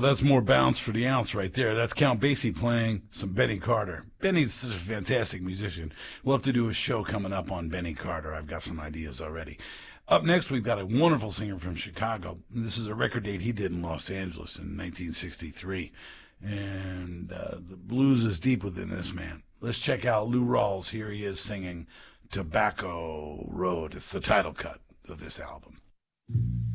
that's more bounce for the ounce right there. That's Count Basie playing some Benny Carter. Benny's such a fantastic musician. We'll have to do a show coming up on Benny Carter. I've got some ideas already. Up next, we've got a wonderful singer from Chicago. This is a record date he did in Los Angeles in 1963. And the blues is deep within this man. Let's check out Lou Rawls. Here he is singing Tobacco Road. It's the title cut of this album.